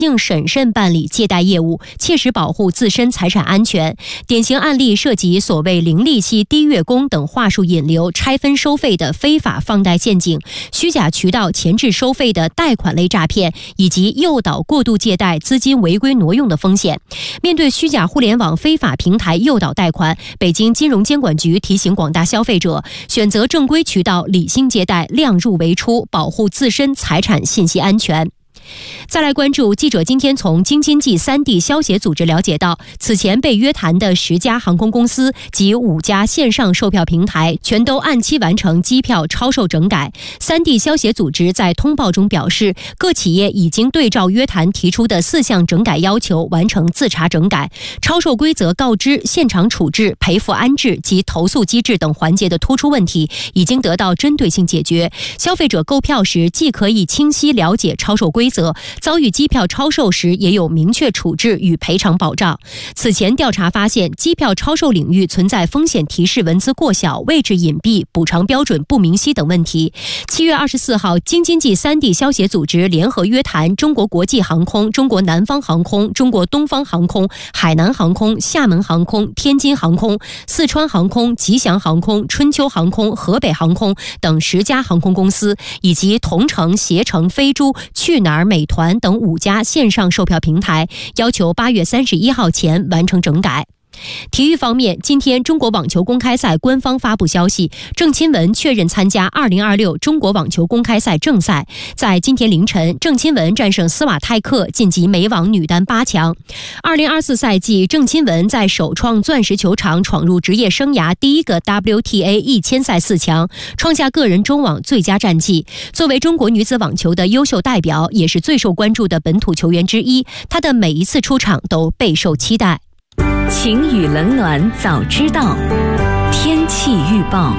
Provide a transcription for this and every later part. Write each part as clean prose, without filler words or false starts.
应审慎办理借贷业务，切实保护自身财产安全。典型案例涉及所谓零利息、低月供等话术引流、拆分收费的非法放贷陷阱，虚假渠道前置收费的贷款类诈骗，以及诱导过度借贷、资金违规挪用的风险。面对虚假互联网非法平台诱导贷款，北京金融监管局提醒广大消费者，选择正规渠道，理性借贷，量入为出，保护自身财产信息安全。再来关注，记者今天从京津冀3地消协组织了解到，此前被约谈的10家航空公司及5家线上售票平台全都按期完成机票超售整改。3地消协组织在通报中表示，各企业已经对照约谈提出的4项整改要求完成自查整改，超售规则告知、现场处置、赔付安置及投诉机制等环节的突出问题已经得到针对性解决。消费者购票时既可以清晰了解超售规则，遭遇机票超售时也有明确处置与赔偿保障。此前调查发现，机票超售领域存在风险提示文字过小、位置隐蔽、补偿标准不明晰等问题。7月24号，京津冀3地消协组织联合约谈中国国际航空、中国南方航空、中国东方航空、海南航空、厦门航空、天津航空、四川航空、吉祥航空、春秋航空、河北航空等10家航空公司，以及同程、携程、飞猪、去哪儿、美团等5家线上售票平台，要求8月31号前完成整改。体育方面，今天中国网球公开赛官方发布消息，郑钦文确认参加2026中国网球公开赛正赛。在今天凌晨，郑钦文战胜斯瓦泰克，晋级美网女单8强。2024赛季，郑钦文在首创钻石球场闯入职业生涯第一个 WTA 1000赛4强，创下个人中网最佳战绩。作为中国女子网球的优秀代表，也是最受关注的本土球员之一，她的每一次出场都备受期待。 晴雨冷暖早知道，天气预报。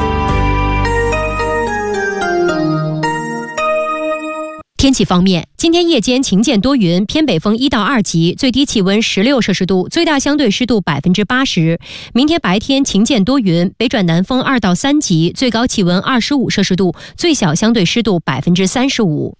天气方面，今天夜间晴间多云，偏北风1到2级，最低气温16摄氏度，最大相对湿度80%。明天白天晴间多云，北转南风2到3级，最高气温25摄氏度，最小相对湿度35%。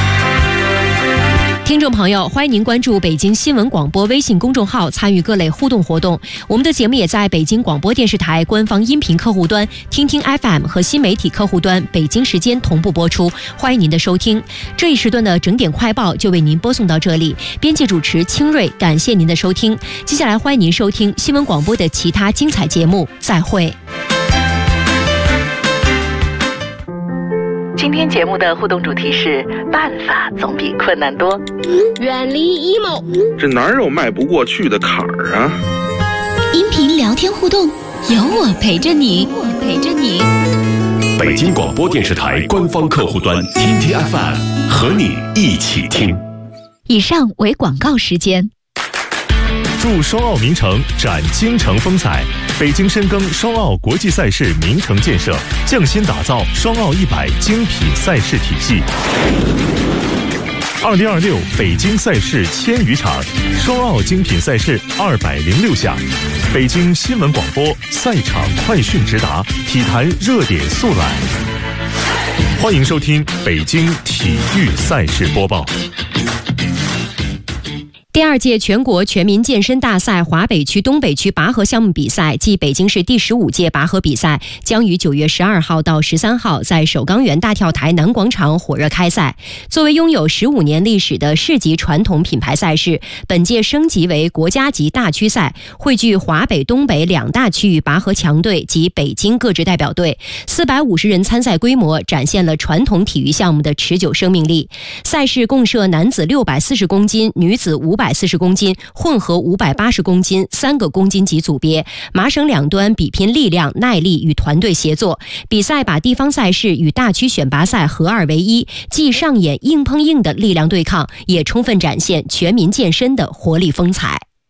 听众朋友，欢迎您关注北京新闻广播微信公众号，参与各类互动活动。我们的节目也在北京广播电视台官方音频客户端、听听 FM 和新媒体客户端北京时间同步播出，欢迎您的收听。这一时段的整点快报就为您播送到这里，编辑主持清瑞，感谢您的收听。接下来欢迎您收听新闻广播的其他精彩节目，再会。 今天节目的互动主题是办法总比困难多。 远离 emo， 这哪有迈不过去的坎儿啊？ 音频聊天互动，有我陪着你。 北京广播电视台官方客户端听听 FM， 和你一起听。 以上为广告时间。 祝双奥名城展京城风采。北京深耕双奥国际赛事名城建设，匠心打造双奥100精品赛事体系。2026北京赛事1000余场，双奥精品赛事206项。北京新闻广播赛场快讯直达，体坛热点速览。欢迎收听北京体育赛事播报。 第2届全国全民健身大赛华北区、东北区拔河项目比赛暨北京市第15届拔河比赛将于9月12号到13号在首钢园大跳台南广场火热开赛。作为拥有15年历史的市级传统品牌赛事，本届升级为国家级大区赛，汇聚华北、东北2大区域拔河强队及北京各支代表队，450人参赛规模展现了传统体育项目的持久生命力。赛事共设男子640公斤、女子540公斤、混合580公斤3个公斤级组别，麻绳两端比拼力量、耐力与团队协作。比赛把地方赛事与大区选拔赛合二为一，既上演硬碰硬的力量对抗，也充分展现全民健身的活力风采。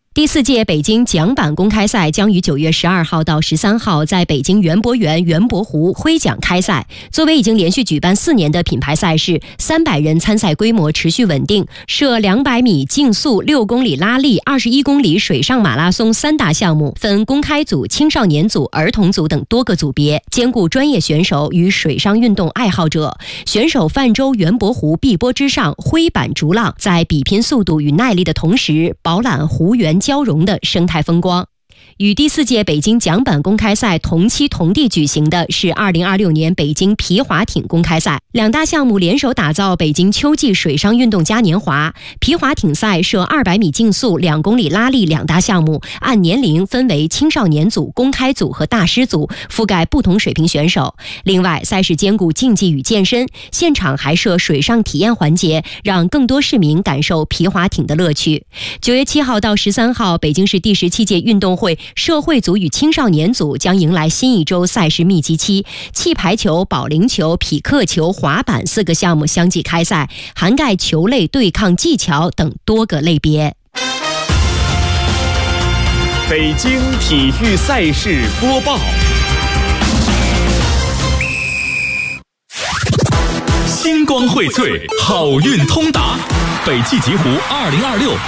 第4届北京桨板公开赛将于9月12号到13号在北京园博园园博湖挥桨开赛。作为已经连续举办4年的品牌赛事，300人参赛规模持续稳定，设200米竞速、6公里拉力、21公里水上马拉松3大项目，分公开组、青少年组、儿童组等多个组别，兼顾专业选手与水上运动爱好者。选手泛舟园博湖碧波之上，挥板逐浪，在比拼速度与耐力的同时，饱览湖园交融的生态风光。与第4届北京桨板公开赛同期同地举行的是2026年北京皮划艇公开赛，2大项目联手打造北京秋季水上运动嘉年华。皮划艇赛设200米竞速、2公里拉力2大项目，按年龄分为青少年组、公开组和大师组，覆盖不同水平选手。另外，赛事兼顾竞技与健身，现场还设水上体验环节，让更多市民感受皮划艇的乐趣。9月7号到13号，北京市第17届运动会社会组与青少年组将迎来新一周赛事密集期，气排球、保龄球、匹克球、滑板4个项目相继开赛，涵盖球类、对抗技巧等多个类别。 北京体育赛事播报，星光荟萃，好运通达。北汽极狐2026